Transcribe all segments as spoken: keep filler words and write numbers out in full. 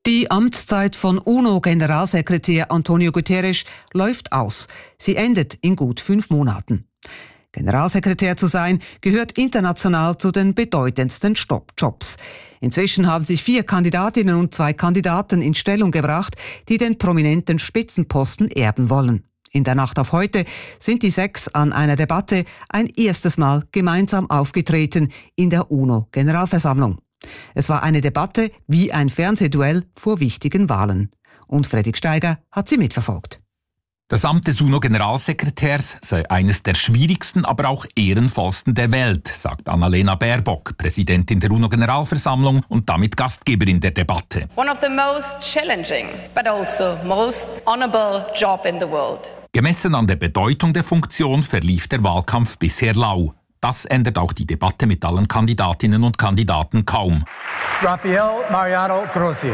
Die Amtszeit von UNO-Generalsekretär Antonio Guterres läuft aus. Sie endet in gut fünf Monaten. Generalsekretär zu sein, gehört international zu den bedeutendsten Jobs. Inzwischen haben sich vier Kandidatinnen und zwei Kandidaten in Stellung gebracht, die den prominenten Spitzenposten erben wollen. In der Nacht auf heute sind die sechs an einer Debatte ein erstes Mal gemeinsam aufgetreten in der UNO-Generalversammlung. Es war eine Debatte wie ein Fernsehduell vor wichtigen Wahlen. Und Fredrik Steiger hat sie mitverfolgt. Das Amt des UNO-Generalsekretärs sei eines der schwierigsten, aber auch ehrenvollsten der Welt, sagt Annalena Baerbock, Präsidentin der UNO-Generalversammlung und damit Gastgeberin der Debatte. One of the most challenging, but also most honorable job in the world. Gemessen an der Bedeutung der Funktion verlief der Wahlkampf bisher lau. Das ändert auch die Debatte mit allen Kandidatinnen und Kandidaten kaum. Rafael Mariano Grossi.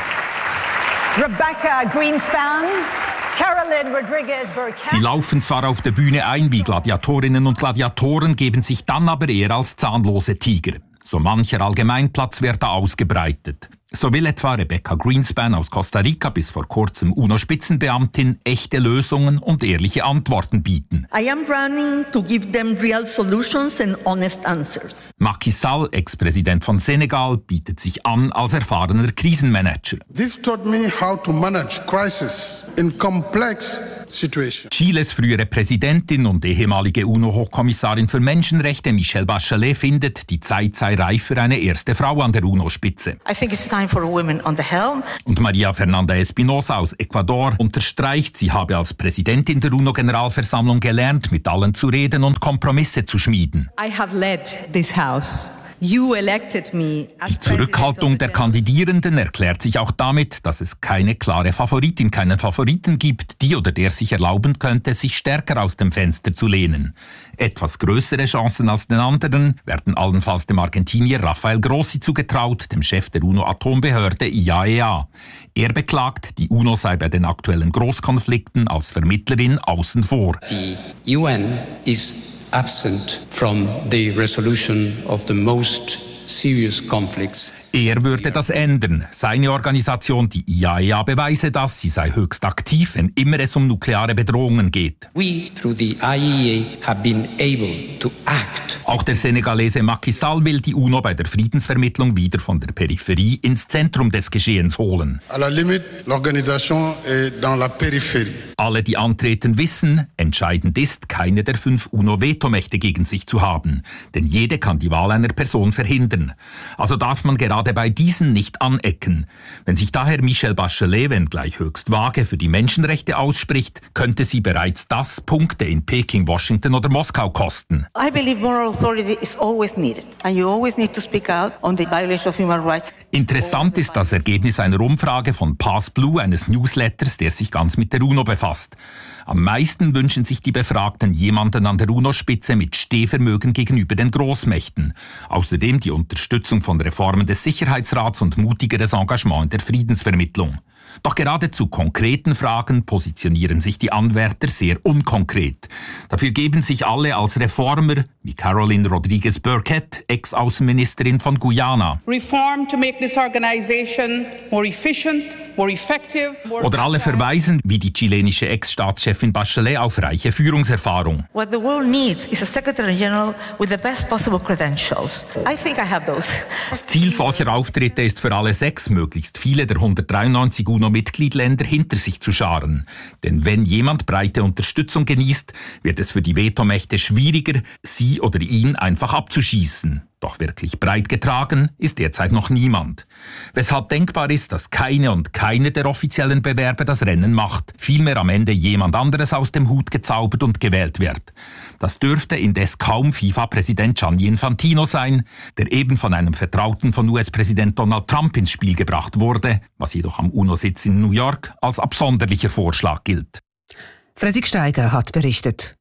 Rebecca Greenspan. Carolyn Rodriguez-Burkett. Sie laufen zwar auf der Bühne ein wie Gladiatorinnen und Gladiatoren, geben sich dann aber eher als zahnlose Tiger. So mancher Allgemeinplatz wird da ausgebreitet. So will etwa Rebecca Greenspan aus Costa Rica bis vor kurzem UNO-Spitzenbeamtin echte Lösungen und ehrliche Antworten bieten. I am running to give them real solutions and honest answers. Macky Sall, Ex-Präsident von Senegal, bietet sich an als erfahrener Krisenmanager. This taught me how to manage crisis in complex situations. Chiles frühere Präsidentin und ehemalige UNO-Hochkommissarin für Menschenrechte Michelle Bachelet findet, die Zeit sei reif für eine erste Frau an der UNO-Spitze. I think it's time for women on the helm. Und Maria Fernanda Espinosa aus Ecuador unterstreicht, sie habe als Präsidentin der UNO-Generalversammlung gelernt, mit allen zu reden und Kompromisse zu schmieden. I have led this house. You elected me as Die Zurückhaltung der Kandidierenden erklärt sich auch damit, dass es keine klare Favoritin, keinen Favoriten gibt, die oder der sich erlauben könnte, sich stärker aus dem Fenster zu lehnen. Etwas größere Chancen als den anderen werden allenfalls dem Argentinier Rafael Grossi zugetraut, dem Chef der UNO-Atombehörde I A E A. Er beklagt, die UNO sei bei den aktuellen Großkonflikten als Vermittlerin außen vor. The U N is absent from the resolution of the most serious conflicts. Er würde das ändern. Seine Organisation, die I A E A, beweise das, sie sei höchst aktiv, wenn immer es um nukleare Bedrohungen geht. We, through the I A E A, have been able to act. Auch der Senegalese Macky Sall will die UNO bei der Friedensvermittlung wieder von der Peripherie ins Zentrum des Geschehens holen. À la limite, l'organisation est dans la périphérie. Alle, die antreten, wissen, entscheidend ist, keine der fünf UNO-Vetomächte gegen sich zu haben. Denn jede kann die Wahl einer Person verhindern. Also darf man gerade bei diesen nicht anecken. Wenn sich daher Michelle Bachelet, wenngleich höchst vage, für die Menschenrechte ausspricht, könnte sie bereits das Punkte in Peking, Washington oder Moskau kosten. I believe moral authority is always needed and you always need to speak out on the violation of human rights. Interessant ist das Ergebnis einer Umfrage von Pass Blue, eines Newsletters, der sich ganz mit der UNO befasst. Am meisten wünschen sich die Befragten jemanden an der UNO-Spitze mit Stehvermögen gegenüber den Großmächten. Außerdem die Unterstützung von Reformen des Sicherheitsrats und mutigeres Engagement in der Friedensvermittlung. Doch gerade zu konkreten Fragen positionieren sich die Anwärter sehr unkonkret. Dafür geben sich alle als Reformer, wie Carolyn Rodriguez-Burkett, Ex-Außenministerin von Guyana. Reform to make this organization more efficient, more effective, more Oder alle verweisen, wie die chilenische Ex-Staatschefin Bachelet, auf reiche Führungserfahrung. What the world needs is a Secretary General with the best possible credentials. I think I have those. Das Ziel solcher Auftritte ist für alle sechs, möglichst viele der hundertdreiundneunzig UNO-Mitgliedländer hinter sich zu scharen. Denn wenn jemand breite Unterstützung genießt, wird es für die Vetomächte schwieriger, sie oder ihn einfach abzuschießen. Doch wirklich breit getragen ist derzeit noch niemand. Weshalb denkbar ist, dass keine und keine der offiziellen Bewerber das Rennen macht, vielmehr am Ende jemand anderes aus dem Hut gezaubert und gewählt wird. Das dürfte indes kaum FIFA-Präsident Gianni Infantino sein, der eben von einem Vertrauten von U S-Präsident Donald Trump ins Spiel gebracht wurde, was jedoch am UNO-Sitz in New York als absonderlicher Vorschlag gilt. Fredrik Steiger hat berichtet.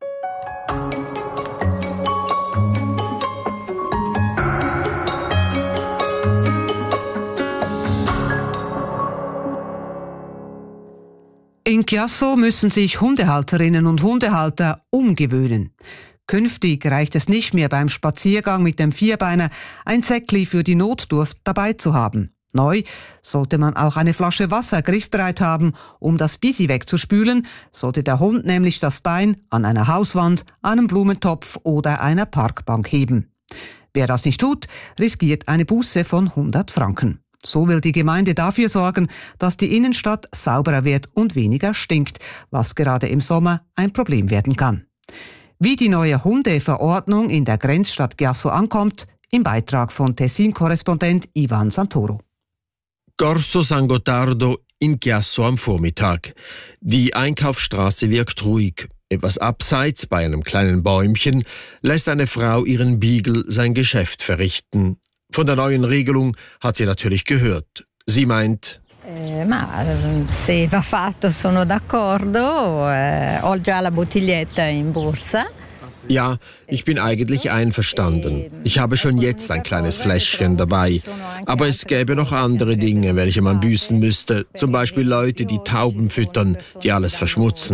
In Chiasso müssen sich Hundehalterinnen und Hundehalter umgewöhnen. Künftig reicht es nicht mehr beim Spaziergang mit dem Vierbeiner, ein Säckli für die Notdurft dabei zu haben. Neu sollte man auch eine Flasche Wasser griffbereit haben, um das Bisi wegzuspülen, sollte der Hund nämlich das Bein an einer Hauswand, einem Blumentopf oder einer Parkbank heben. Wer das nicht tut, riskiert eine Buße von hundert Franken. So will die Gemeinde dafür sorgen, dass die Innenstadt sauberer wird und weniger stinkt, was gerade im Sommer ein Problem werden kann. Wie die neue Hundeverordnung in der Grenzstadt Chiasso ankommt, im Beitrag von Tessin-Korrespondent Ivan Santoro. Corso San Gottardo in Chiasso am Vormittag. Die Einkaufsstraße wirkt ruhig. Etwas abseits, bei einem kleinen Bäumchen, lässt eine Frau ihren Beagle sein Geschäft verrichten. Von der neuen Regelung hat sie natürlich gehört. Sie meint: Eh, ma se va fatto sono d'accordo. Eh, ho già la bottiglietta in borsa. Ja, ich bin eigentlich einverstanden. Ich habe schon jetzt ein kleines Fläschchen dabei. Aber es gäbe noch andere Dinge, welche man büßen müsste. Zum Beispiel Leute, die Tauben füttern, die alles verschmutzen.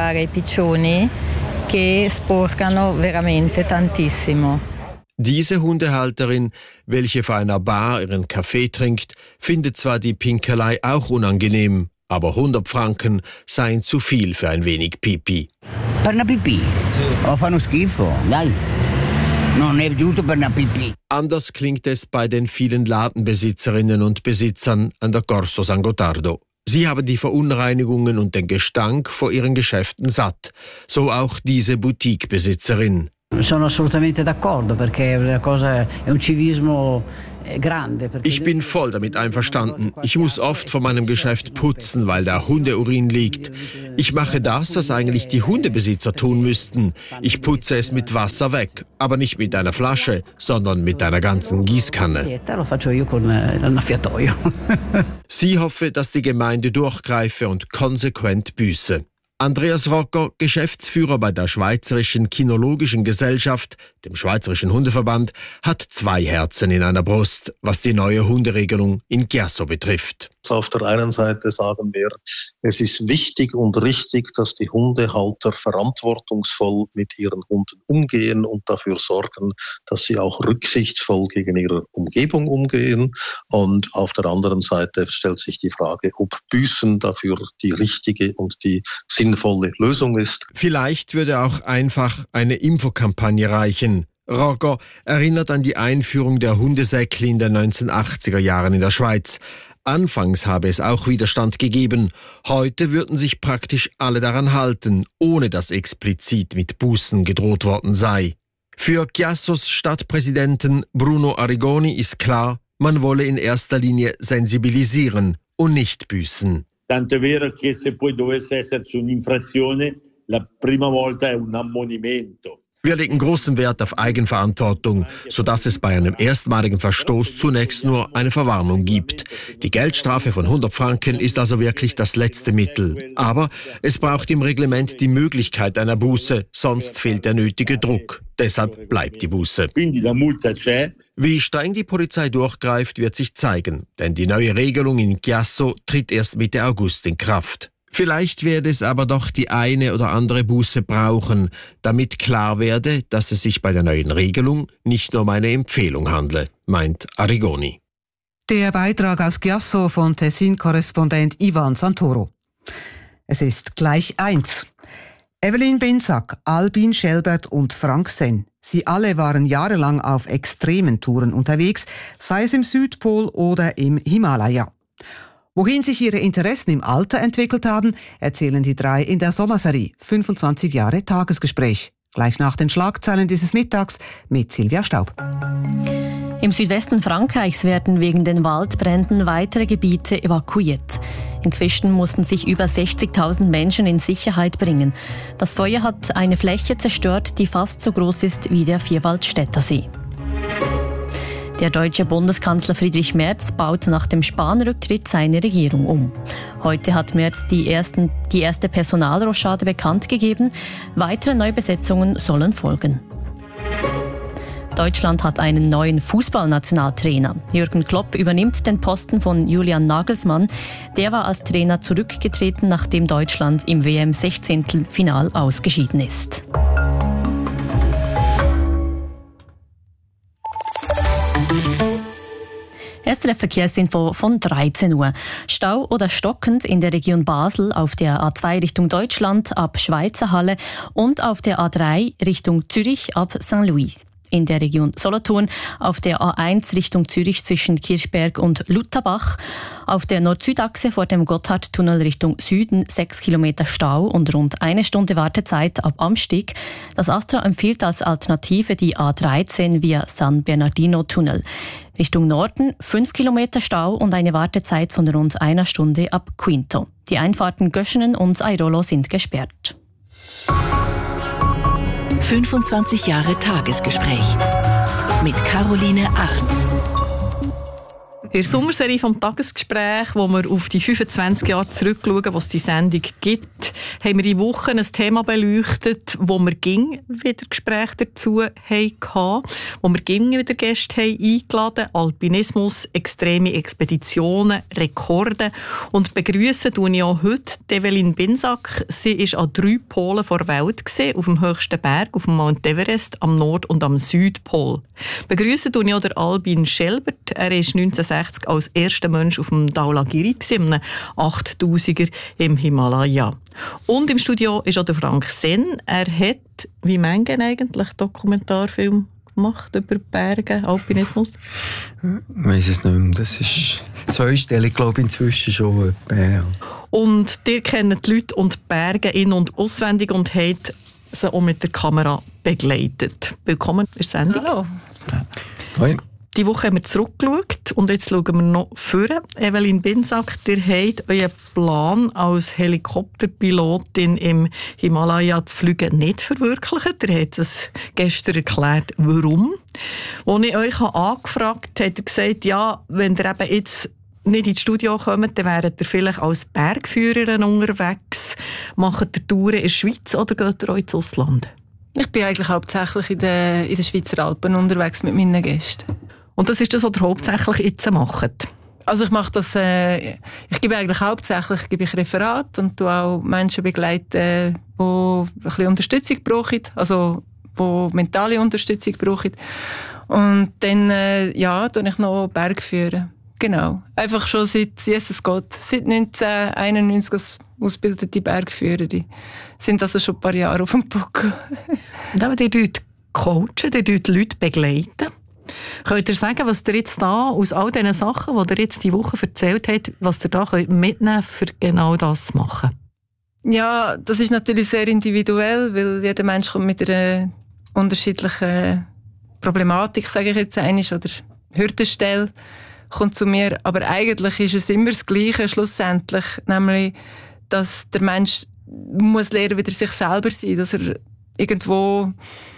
Diese Hundehalterin, welche vor einer Bar ihren Kaffee trinkt, findet zwar die Pinkelei auch unangenehm, aber hundert Franken seien zu viel für ein wenig Pipi. Per una pipì? O fanno schifo, dai. Non è giusto per una pipì. Anders klingt es bei den vielen Ladenbesitzerinnen und Besitzern an der Corso San Gottardo. Sie haben die Verunreinigungen und den Gestank vor ihren Geschäften satt. So auch diese Boutique-Besitzerin. Sono assolutamente d'accordo, perché la cosa è un civismo grande. Ich bin voll damit einverstanden. Ich muss oft vor meinem Geschäft putzen, weil da Hundeurin liegt. Ich mache das, was eigentlich die Hundebesitzer tun müssten. Ich putze es mit Wasser weg, aber nicht mit einer Flasche, sondern mit einer ganzen Gießkanne. Sie hoffe, dass die Gemeinde durchgreife und konsequent büße. Andreas Rocker, Geschäftsführer bei der Schweizerischen Kinologischen Gesellschaft, dem Schweizerischen Hundeverband, hat zwei Herzen in einer Brust, was die neue Hunderegelung in Chiasso betrifft. Auf der einen Seite sagen wir, es ist wichtig und richtig, dass die Hundehalter verantwortungsvoll mit ihren Hunden umgehen und dafür sorgen, dass sie auch rücksichtsvoll gegen ihre Umgebung umgehen. Und auf der anderen Seite stellt sich die Frage, ob Büßen dafür die richtige und die sinnvolle Lösung ist. Vielleicht würde auch einfach eine Infokampagne reichen. Roger erinnert an die Einführung der Hundesäckli in den neunzehnhundertachtziger Jahren in der Schweiz. Anfangs habe es auch Widerstand gegeben. Heute würden sich praktisch alle daran halten, ohne dass explizit mit Bußen gedroht worden sei. Für Chiassos Stadtpräsidenten Bruno Arrigoni ist klar, man wolle in erster Linie sensibilisieren und nicht büßen. Tanto è vero che se poi dovesse esserci un'infrazione, la prima volta è un ammonimento. Wir legen großen Wert auf Eigenverantwortung, sodass es bei einem erstmaligen Verstoß zunächst nur eine Verwarnung gibt. Die Geldstrafe von hundert Franken ist also wirklich das letzte Mittel. Aber es braucht im Reglement die Möglichkeit einer Buße, sonst fehlt der nötige Druck. Deshalb bleibt die Buße. Wie streng die Polizei durchgreift, wird sich zeigen, denn die neue Regelung in Chiasso tritt erst Mitte August in Kraft. Vielleicht werde es aber doch die eine oder andere Buße brauchen, damit klar werde, dass es sich bei der neuen Regelung nicht nur um eine Empfehlung handle, meint Arrigoni. Der Beitrag aus Chiasso von Tessin-Korrespondent Ivan Santoro. Es ist gleich eins. Evelyn Binsack, Albin Schelbert und Frank Senn. Sie alle waren jahrelang auf extremen Touren unterwegs, sei es im Südpol oder im Himalaya. Wohin sich ihre Interessen im Alter entwickelt haben, erzählen die drei in der Sommerserie fünfundzwanzig Jahre Tagesgespräch. Gleich nach den Schlagzeilen dieses Mittags mit Silvia Staub. Im Südwesten Frankreichs werden wegen den Waldbränden weitere Gebiete evakuiert. Inzwischen mussten sich über sechzigtausend Menschen in Sicherheit bringen. Das Feuer hat eine Fläche zerstört, die fast so groß ist wie der Vierwaldstätter See. Der deutsche Bundeskanzler Friedrich Merz baut nach dem Spahn-Rücktritt seine Regierung um. Heute hat Merz die, ersten, die erste Personalrochade bekannt gegeben. Weitere Neubesetzungen sollen folgen. Deutschland hat einen neuen Fußballnationaltrainer. Jürgen Klopp übernimmt den Posten von Julian Nagelsmann. Der war als Trainer zurückgetreten, nachdem Deutschland im W M-Sechzehntelfinal ausgeschieden ist. unsere Verkehrsinfo von dreizehn Uhr. Stau oder stockend in der Region Basel auf der A zwei Richtung Deutschland ab Schweizerhalle und auf der A drei Richtung Zürich ab Saint Louis. In der Region Solothurn auf der A eins Richtung Zürich zwischen Kirchberg und Lutherbach. Auf der Nord-Süd-Achse vor dem Gotthardtunnel Richtung Süden sechs Kilometer Stau und rund eine Stunde Wartezeit ab Amstig. Das Astra empfiehlt als Alternative die A dreizehn via San Bernardino-Tunnel. Richtung Norden fünf Kilometer Stau und eine Wartezeit von rund einer Stunde ab Quinto. Die Einfahrten Göschenen und Airolo sind gesperrt. fünfundzwanzig Jahre Tagesgespräch mit Caroline Arn. In der Sommerserie vom Tagesgespräch, wo wir auf die fünfundzwanzig Jahre zurückschauen, was die Sendung gibt, haben wir die Woche ein Thema beleuchtet, wo wir ging wieder Gespräche dazu hatten, wo wir ging wieder Gäste haben eingeladen, Alpinismus, extreme Expeditionen, Rekorde. Und begrüssen tue ich auch heute Evelyn Binsack. Sie war an drei Polen der Welt gewesen, auf dem höchsten Berg, auf dem Mount Everest, am Nord- und am Südpol. Begrüssen tue ich auch der Albin Schelbert. Er ist neunzehnhundertsechzig als erster Mensch auf dem Dhaulagiri, einem achttausender im Himalaya. Und im Studio ist auch der Frank Senn. Er hat, wie manche eigentlich, Dokumentarfilm gemacht über Berge, Alpinismus. Ich weiss es nicht mehr. Das ist zweistellig, glaube ich, inzwischen schon. Ja. Und ihr kennt die Leute und die Berge in- und auswendig und habt sie auch mit der Kamera begleitet. Willkommen in der Sendung. Hallo. Hoi. Die Woche haben wir zurückgeschaut und jetzt schauen wir noch vor. Evelyn Binsack, ihr habt euren Plan als Helikopterpilotin im Himalaya zu fliegen nicht verwirklicht. Ihr habt es gestern erklärt, warum. Als ich euch angefragt habe, habt ihr gesagt, ja, wenn ihr eben jetzt nicht ins Studio kommt, dann wäret ihr vielleicht als Bergführerin unterwegs. Macht ihr Touren in der Schweiz oder geht ihr auch ins Ausland? Ich bin eigentlich hauptsächlich in den, in den Schweizer Alpen unterwegs mit meinen Gästen. Und das ist das, was ihr hauptsächlich jetzt macht? Also ich mache das, äh, ich gebe eigentlich hauptsächlich gebe ich Referat und tue auch Menschen begleiten, die ein bisschen Unterstützung brauchen, also die mentale Unterstützung brauchen. Und dann, äh, ja, tue ich noch Berg führen. Genau. Einfach schon seit Jesus Gott, seit neunzehnhunderteinundneunzig als ausgebildete Bergführerin. Sind also schon ein paar Jahre auf dem Buckel. Und eben, ihr dort coachen, ihr dort Leute begleiten. Könnt ihr sagen, was ihr jetzt da aus all diesen Sachen, die ihr jetzt die Woche erzählt habt, was ihr da mitnehmen könnt, für genau das zu machen? Ja, das ist natürlich sehr individuell, weil jeder Mensch kommt mit einer unterschiedlichen Problematik, sage ich jetzt einmal, oder Hürdenstelle, kommt zu mir. Aber eigentlich ist es immer das Gleiche schlussendlich, nämlich, dass der Mensch muss lernen, wieder sich selber sein, dass er irgendwo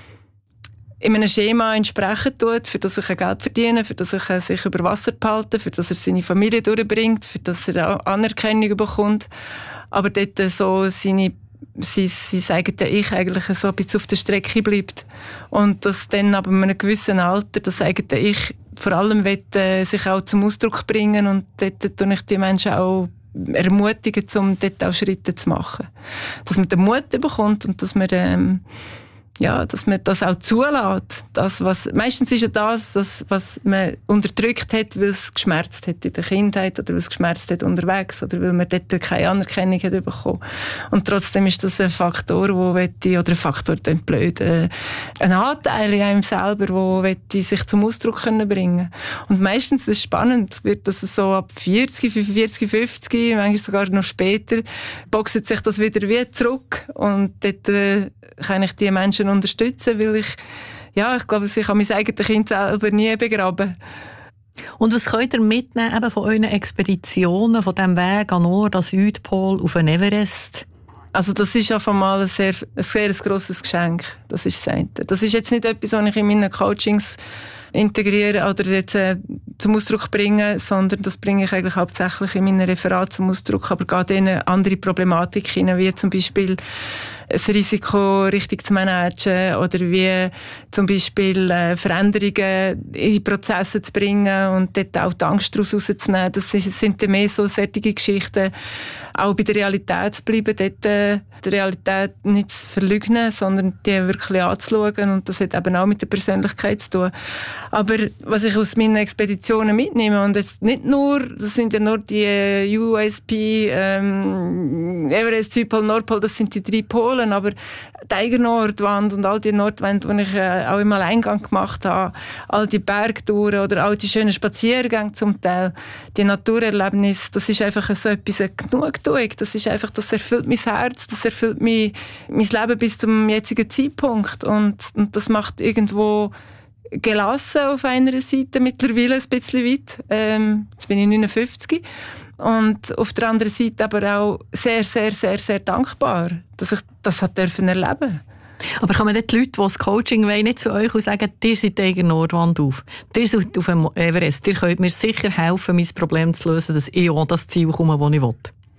in einem Schema entsprechen tut, für das er Geld verdienen, für das er sich über Wasser behalten, für das er seine Familie durchbringt, für das er Anerkennung bekommt. Aber dort so seine, sein, sein eigenes Ich eigentlich so ein bisschen auf der Strecke bleibt. Und dass dann aber in einem gewissen Alter das eigene Ich vor allem will, äh, sich auch zum Ausdruck bringen und dort tue ich die Menschen auch ermutigen, um dort auch Schritte zu machen. Dass man den Mut bekommt und dass man ähm, ja, dass man das auch zulässt. Das, was, meistens ist ja das, das, was man unterdrückt hat, weil es geschmerzt hat in der Kindheit oder weil es geschmerzt hat unterwegs oder weil man dort keine Anerkennung hat bekommen. Und trotzdem ist das ein Faktor, wo wette, oder ein Faktor, klingt blöd, äh, ein Anteil in einem selber, wo wette, sich zum Ausdruck können bringen. Und meistens, das ist spannend, wird das so ab vierzig, fünfundvierzig, fünfzig, manchmal sogar noch später, boxt sich das wieder wie zurück und dort äh, kann ich die Menschen unterstützen, weil ich, ja, ich glaube, ich habe mein eigenes Kind selber nie begraben. Und was könnt ihr mitnehmen eben von euren Expeditionen, von diesem Weg an Nord, an Südpol, auf den Everest? Also das ist einfach mal ein sehr, ein sehr grosses Geschenk. Das ist das eine. Das ist jetzt nicht etwas, was ich in meinen Coachings integriere oder jetzt äh, zum Ausdruck bringe, sondern das bringe ich eigentlich hauptsächlich in meinen Referaten zum Ausdruck, aber gerade in andere Problematiken, wie zum Beispiel das Risiko richtig zu managen oder wie zum Beispiel äh, Veränderungen in Prozesse zu bringen und dort auch die Angst daraus rauszunehmen. Das sind dann mehr so solche Geschichten, auch bei der Realität zu bleiben, dort äh, die Realität nicht zu verleugnen, sondern die wirklich anzuschauen und das hat eben auch mit der Persönlichkeit zu tun. Aber was ich aus meinen Expeditionen mitnehme, und jetzt nicht nur, das sind ja nur die U S P, ähm, Everest, Südpol, Nordpol, das sind die drei Polen, aber die Eigennordwand und all die Nordwände, die ich äh, auch im Alleingang gemacht habe, all die Bergtouren oder all die schönen Spaziergänge zum Teil, die Naturerlebnisse, das ist einfach so etwas eine Genugtuung. Das ist einfach, das erfüllt mein Herz, das erfüllt mein, mein Leben bis zum jetzigen Zeitpunkt. Und, und das macht irgendwo gelassen auf einer Seite, mittlerweile ein bisschen weit. Ähm, jetzt bin ich neunundfünfzig. Und auf der anderen Seite aber auch sehr, sehr, sehr, sehr dankbar, dass ich das hat dürfen erleben. Aber kommen die Leute, die das Coaching wollen, nicht zu euch und sagen, ihr seid die Nordwand auf, ihr seid auf dem Everest, ihr könnt mir sicher helfen, mein Problem zu lösen, dass ich auch an das Ziel komme, das ich will?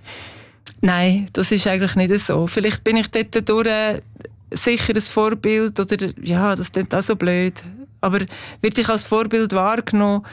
Nein, das ist eigentlich nicht so. Vielleicht bin ich dort durch sicher ein Vorbild oder, ja, das klingt auch so blöd, aber werde ich als Vorbild wahrgenommen,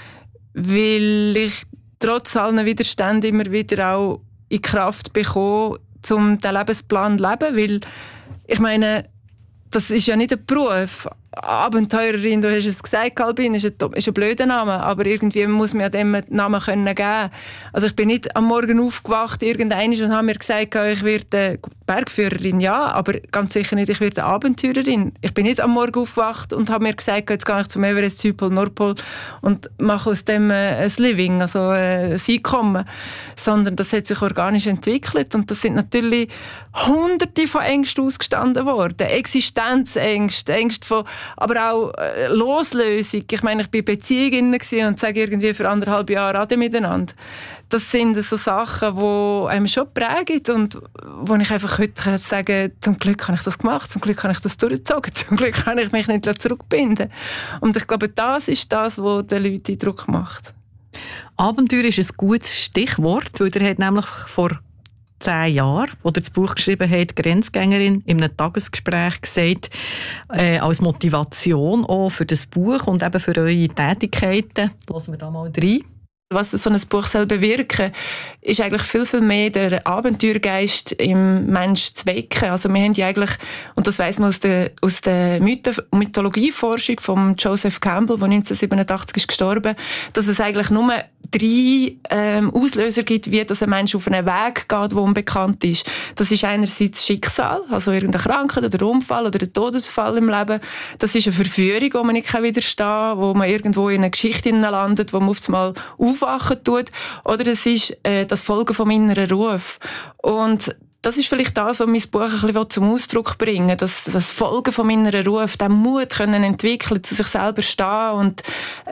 weil ich trotz allen Widerständen immer wieder auch in Kraft bekomme, um den Lebensplan zu leben, weil ich meine, das ist ja nicht ein Beruf. Abenteurerin, du hast es gesagt, Albin, ist ein, ist ein blöder Name, aber irgendwie muss man ja dem einen Namen können geben. Also ich bin nicht am Morgen aufgewacht irgendwann und habe mir gesagt, ich werde Bergführerin, ja, aber ganz sicher nicht, ich werde Abenteurerin. Ich bin nicht am Morgen aufgewacht und habe mir gesagt, jetzt gehe ich zum Everest, Südpol, Nordpol und mache aus dem ein Living, also ein Einkommen, sondern das hat sich organisch entwickelt und das sind natürlich hunderte von Ängsten ausgestanden worden, Existenzängste, Ängste von aber auch äh, Loslösung. Ich meine, ich war in Beziehungen und sage irgendwie für anderthalb Jahre Ade miteinander. Das sind so Sachen, die einem schon prägen und wo ich einfach heute sagen kann, zum Glück habe ich das gemacht, zum Glück habe ich das durchgezogen, zum Glück kann ich mich nicht zurückbinden. Und ich glaube, das ist das, was den Leuten Druck macht. Abenteuer ist ein gutes Stichwort, weil er hat nämlich vor zehn Jahren, wo er das Buch geschrieben hat, Grenzgängerin, in einem Tagesgespräch gesagt, äh, als Motivation auch für das Buch und eben für eure Tätigkeiten. Lassen wir da mal rein. Was so ein Buch soll bewirken, ist eigentlich viel, viel mehr der Abenteuergeist im Menschen zu wecken. Also wir haben ja eigentlich, und das weiss man aus der, aus der Mytho- Mythologieforschung von Joseph Campbell, der neunzehnhundertsiebenundachtzig ist gestorben, dass es eigentlich nur drei ähm, Auslöser gibt, wie dass ein Mensch auf einen Weg geht, der unbekannt ist. Das ist einerseits Schicksal, also irgendeine Krankheit oder ein Unfall oder ein Todesfall im Leben. Das ist eine Verführung, wo man nicht widerstehen kann, wo man irgendwo in eine Geschichte landet, wo man auf einmal aufwachen tut. Oder es ist äh, das Folgen vom inneren Ruf. Und das ist vielleicht das, was mein Buch ein bisschen zum Ausdruck bringen will, dass das Folgen vom inneren Ruf, den Mut können entwickeln, zu sich selber stehen und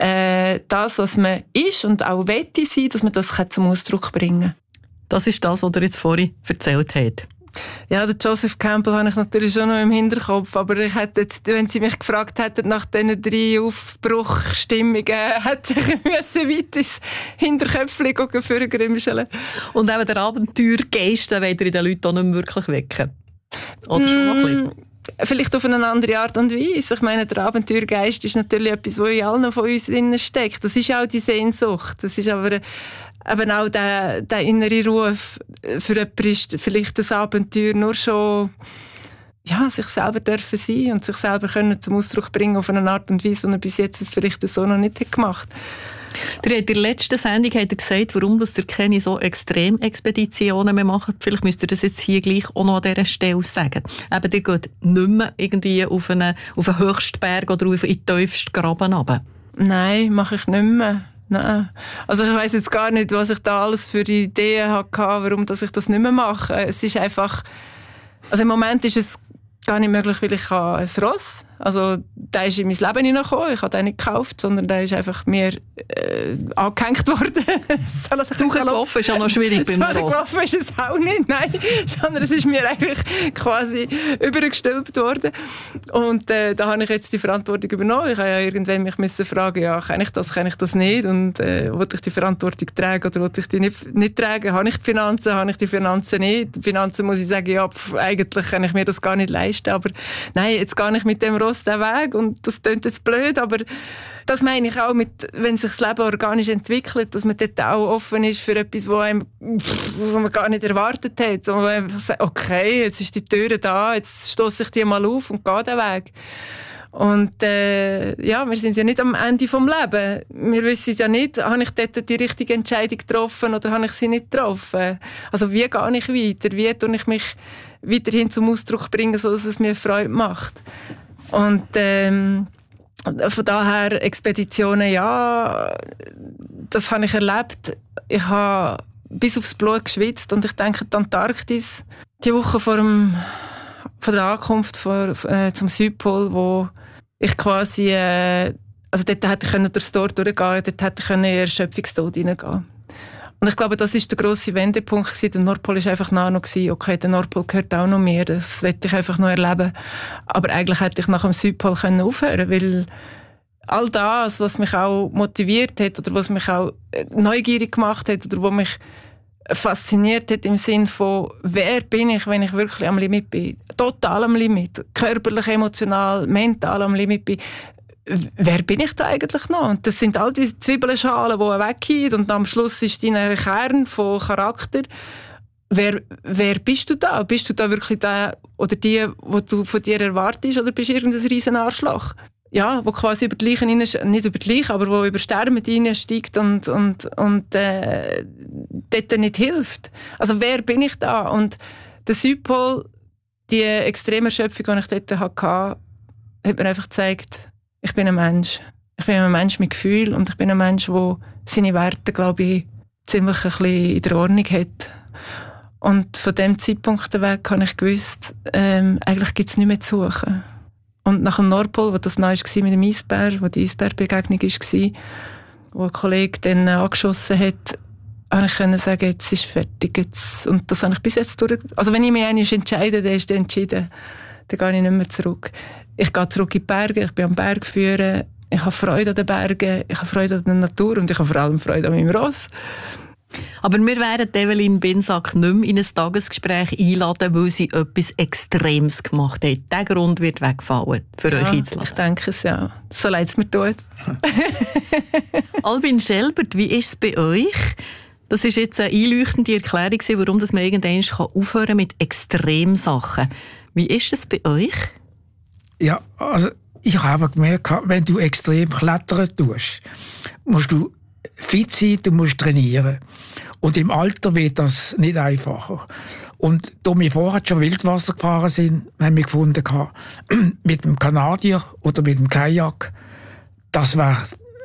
äh, das, was man ist und auch wette sein, dass man das zum Ausdruck bringen kann. Das ist das, was er jetzt vorhin erzählt hat. Ja, den Joseph Campbell habe ich natürlich schon noch im Hinterkopf, aber ich hätte jetzt, wenn Sie mich gefragt hätten nach diesen drei Aufbruchstimmungen, hätte ich müssen weit ins Hinterköpfchen vorgrimscheln. Und eben der Abenteuergeist, den wollt ihr in den Leuten auch nicht mehr wirklich wecken? Oder schon noch ein bisschen? Vielleicht auf eine andere Art und Weise. Ich meine, der Abenteuergeist ist natürlich etwas, was in allen von uns drin steckt. Das ist auch die Sehnsucht. Das ist aber eben auch der, der innere Ruf. Für jemanden ist vielleicht das Abenteuer nur schon, ja, sich selber dürfen sein und sich selber können zum Ausdruck bringen auf eine Art und Weise, die er bis jetzt vielleicht so noch nicht hat gemacht hat. Der hat in der letzten Sendung hat er gesagt, warum das der keine so Extremexpeditionen mehr macht. Vielleicht müsst ihr das jetzt hier gleich auch noch an dieser Stelle sagen. Eben, ihr geht nicht mehr irgendwie auf einen, auf einen Höchstberg oder auf den tiefsten Graben runter. Nein, mache ich nicht mehr. Nein. Also ich weiss jetzt gar nicht, was ich da alles für Ideen hatte, warum dass ich das nicht mehr mache. Es ist einfach, also im Moment ist es gar nicht möglich, weil ich habe ein Ross. Also der ist in mein Leben hineingekommen. Ich habe den nicht gekauft, sondern der ist einfach mir äh, angehängt worden. Zugelaufen ist auch noch schwierig beim Ross. Zugelaufen ist es auch nicht, nein. Sondern es ist mir eigentlich quasi übergestülpt worden. Und äh, da habe ich jetzt die Verantwortung übernommen. Ich habe ja irgendwann mich müssen fragen, ja, kann ich das, kann ich das nicht? Und äh, will ich die Verantwortung tragen oder will ich die nicht, nicht tragen? Habe ich die Finanzen, habe ich die Finanzen nicht? Die Finanzen muss ich sagen, ja, pf, eigentlich kann ich mir das gar nicht leisten. Aber nein, jetzt gehe ich mit dem Ross den Weg und das klingt jetzt blöd, aber das meine ich auch mit, wenn sich das Leben organisch entwickelt, dass man dort auch offen ist für etwas, wo einem, wo man gar nicht erwartet hat. Wo man einfach sagt, okay, jetzt ist die Tür da, jetzt stosse ich die mal auf und gehe den Weg. Und äh, ja, wir sind ja nicht am Ende vom Leben. Wir wissen ja nicht, habe ich dort die richtige Entscheidung getroffen oder habe ich sie nicht getroffen. Also wie gehe ich weiter? Wie tue ich mich weiterhin zum Ausdruck bringen, sodass es mir Freude macht? Und ähm, von daher Expeditionen, ja, das habe ich erlebt. Ich habe bis aufs Blut geschwitzt und ich denke, die Antarktis, die Woche vor, dem, vor der Ankunft vor, äh, zum Südpol, wo ich quasi, äh, also dort hätte ich durchs Tor durchgehen können, dort hätte ich in den Erschöpfungstod hineingehen. Und ich glaube, das war der grosse Wendepunkt gewesen. Der Nordpol war einfach nah noch gewesen. Okay, der Nordpol gehört auch noch mehr, das wollte ich einfach noch erleben. Aber eigentlich hätte ich nach dem Südpol können aufhören, weil all das, was mich auch motiviert hat oder was mich auch neugierig gemacht hat oder was mich fasziniert hat im Sinn von, wer bin ich, wenn ich wirklich am Limit bin? Total am Limit. Körperlich, emotional, mental am Limit bin. Wer bin ich da eigentlich noch? Und das sind all die Zwiebelschalen, die weggehen und am Schluss ist dein Kern von Charakter. Wer, wer bist du da? Bist du da wirklich der oder die, die du von dir erwartest, oder bist du irgendein riesen Arschloch? Ja, wo quasi über die Leichen rein, nicht über die Leichen, aber wo über Sterben reinsteigt und, und, und äh, dort nicht hilft. Also wer bin ich da? Und der Südpol, die extreme Erschöpfung, die ich dort hatte, hat mir einfach gezeigt, ich bin ein Mensch. Ich bin ein Mensch mit Gefühl und ich bin ein Mensch, der seine Werte, glaube ich, ziemlich ein bisschen in der Ordnung hat. Und von diesem Zeitpunkt weg habe ich gewusst, ähm, eigentlich gibt es nichts mehr zu suchen. Und nach dem Nordpol, wo das neu war mit dem Eisbär, wo die Eisbärbegegnung war, wo ein Kollege dann angeschossen hat, konnte ich sagen, jetzt ist fertig. Jetzt. Und das habe ich bis jetzt durch. Also wenn ich mich einmal entscheide, dann ist es entschieden. Dann gehe ich nicht mehr zurück. Ich gehe zurück in die Berge, ich bin am Berg führen, ich habe Freude an den Bergen, ich habe Freude an der Natur und ich habe vor allem Freude an meinem Ross. Aber wir werden Evelyn Binsack nicht mehr in ein Tagesgespräch einladen, weil sie etwas Extremes gemacht hat. Der Grund wird wegfallen, für ja, euch einzuladen. Ich denke es, ja. So leid es mir tut. Albin Schelbert, wie ist es bei euch? Das war jetzt eine einleuchtende Erklärung, warum man irgendwann aufhören kann mit Extremsachen. Wie ist es bei euch? Ja, also ich habe einfach gemerkt, wenn du extrem klettern tust, musst du fit sein, du musst trainieren. Und im Alter wird das nicht einfacher. Und da wir vorher schon Wildwasser gefahren sind, haben wir gefunden, mit dem Kanadier oder mit dem Kajak, das war,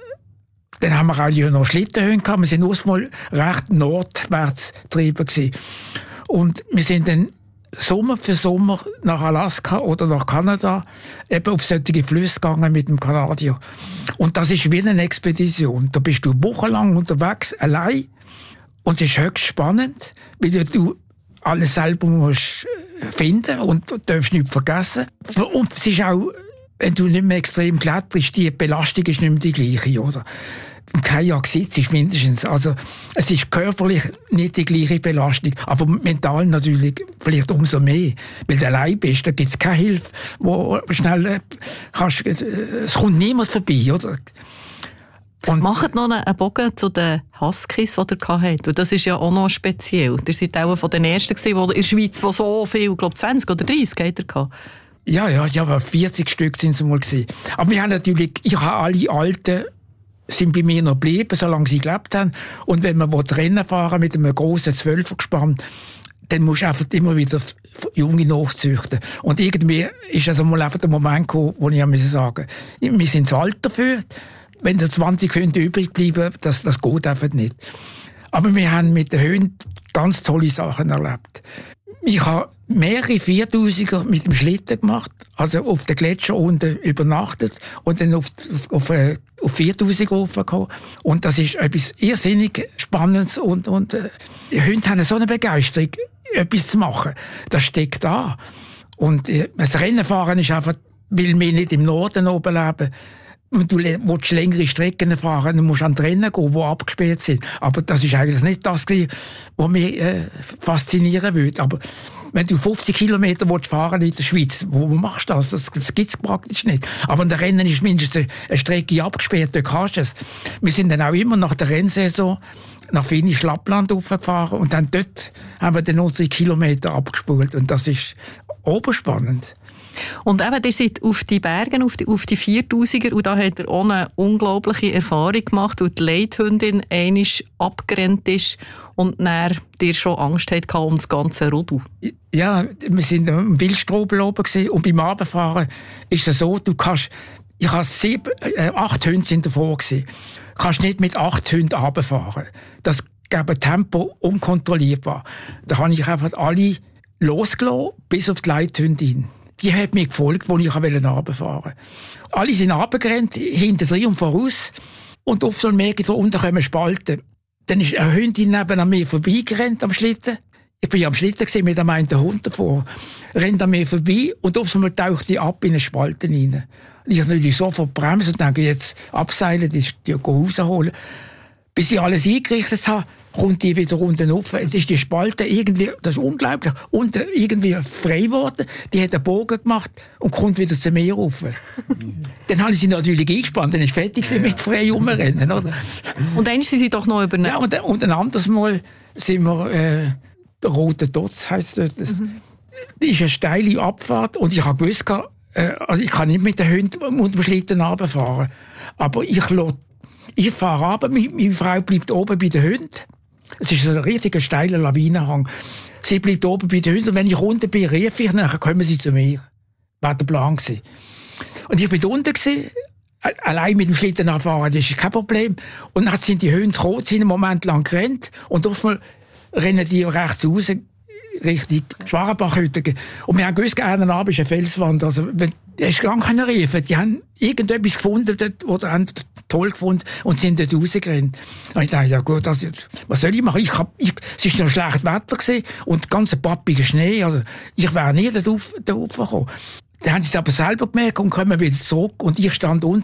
dann haben wir auch ja noch Schlittenhöhen gehabt, wir sind erstmal recht nordwärts getrieben gewesen. Und wir sind dann Sommer für Sommer nach Alaska oder nach Kanada eben auf solche Flüsse gegangen mit dem Kanadier. Und das ist wie eine Expedition. Da bist du wochenlang unterwegs, allein. Und es ist höchst spannend, weil du alles selber musst finden und du darfst nichts vergessen. Und es ist auch, wenn du nicht mehr extrem kletterst, die Belastung ist nicht mehr die gleiche, oder? Im Kajak sitzt ist mindestens. Also, es ist körperlich nicht die gleiche Belastung, aber mental natürlich vielleicht umso mehr. Weil du allein bist, da gibt es keine Hilfe, wo schnell kannst, es kommt niemand vorbei, oder? Und macht noch einen Bogen zu den Huskies, die ihr hattet. Und das ist ja auch noch speziell. Ihr seid auch von den Ersten gewesen, die in der Schweiz, die so viel, ich glaube zwanzig oder dreißig hatten. Ja, ja, ja, vierzig Stück sind es mal gewesen. Aber wir haben natürlich, ich habe alle Alten, sind bei mir noch geblieben, solange sie gelebt haben. Und wenn man Rennen fahren mit einem grossen Zwölfergespann, dann musst du einfach immer wieder Junge nachzüchten. Und irgendwie ist also mal einfach der Moment gekommen, wo ich sagen musste, wir sind zu alt dafür. Wenn da zwanzig Hunde übrig bleiben, das, das geht einfach nicht. Aber wir haben mit den Hunden ganz tolle Sachen erlebt. Ich habe mehrere Viertausiger mit dem Schlitten gemacht, also auf den Gletscher unten übernachtet und dann auf, auf, auf, auf viertausend raufgekommen. Und das ist etwas irrsinnig Spannendes und, und äh, die Hunde haben so eine Begeisterung, etwas zu machen. Das steckt da. Und äh, das Rennenfahren ist einfach, weil wir nicht im Norden oben leben, und du willst längere Strecken fahren, dann musst du an die Rennen gehen, die abgesperrt sind. Aber das ist eigentlich nicht das, was mich äh, faszinieren würde. Aber wenn du fünfzig Kilometer fahren in der Schweiz, wo machst du das? Das, das gibt es praktisch nicht. Aber in der Rennen ist mindestens eine Strecke abgesperrt, dort kannst du es. Wir sind dann auch immer nach der Rennsaison nach Finnisch Lappland hochgefahren und dann dort haben wir dann unsere Kilometer abgespult. Und das ist oberspannend. Und eben, ihr seid auf die Berge, auf die, auf die viertausiger, und da hat er auch eine unglaubliche Erfahrung gemacht, weil die Leithündin einmal abgerannt ist und dann dir schon Angst hatte um das ganze Rudel. Ja, wir sind im Wildstrobel oben gewesen, und beim Abfahren ist es so, du kannst, ich habe sieben, äh, acht Hunde sind davor gewesen. Du kannst nicht mit acht Hunden runterfahren. Das gäbe Tempo unkontrollierbar. Da habe ich einfach alle losgelassen, bis auf die Leithündin. Die hat mir gefolgt, wo ich runterfahren wollte. Alle sind runtergerannt, hinter drin und voraus. Und oft soll merken, da unten kommen Spalten. Dann ist eine Hündin neben an mir vorbeigerannt am Schlitten. Ich bin am Schlitten gesehen mit einem einen Hund davor. Rennt an mir vorbei und oft mal taucht die ab in eine Spalte rein. Ich habe natürlich sofort bremsen und denke, jetzt abseilen, die, die rausholen. Bis ich alles eingerichtet habe, kommt die wieder unten rauf. Jetzt ist die Spalte irgendwie, das ist unglaublich, unten irgendwie frei geworden. Die hat einen Bogen gemacht und kommt wieder zu mir rauf. Dann habe ich sie natürlich eingespannt, dann ist fertig ja, ja. mit frei rumrennen. Oder? Und dann sind sie doch noch übernommen. Ja, und, und ein anderes Mal sind wir, äh, der Rote Dotz heisst das. Mhm. Das ist eine steile Abfahrt und ich habe gewusst, äh, also ich kann nicht mit den Hunden unter dem Schlitten runterfahren. Aber ich lasse Ich fahre runter, meine Frau bleibt oben bei den Hunden. Es ist ein richtiger steiler Lawinenhang. Sie bleibt oben bei den Hunden und wenn ich unten bin, rief ich, dann kommen sie zu mir. Das war der Plan gewesen. Und ich bin unten gewesen, allein mit dem Schlitten anfahren, das ist kein Problem. Und dann sind die Hunde gekommen, sind einen Moment lang gerannt und oftmals rennen die rechts raus, Richtung Schwarenbachhütte. Und wir haben gewusst, einer Abend ist eine Felswand. Also, wenn, der ist gar nicht riefen. Die haben irgendetwas gefunden dort, oder haben toll gefunden und sind dort rausgerannt. Und ich dachte, ja gut, also, was soll ich machen? Ich hab, ich, es war noch schlechtes Wetter gewesen und ganz pappiger Schnee. Also, ich wäre nie dort raufgekommen. Dann haben sie es aber selber gemerkt und kommen wieder zurück. Und ich stand unten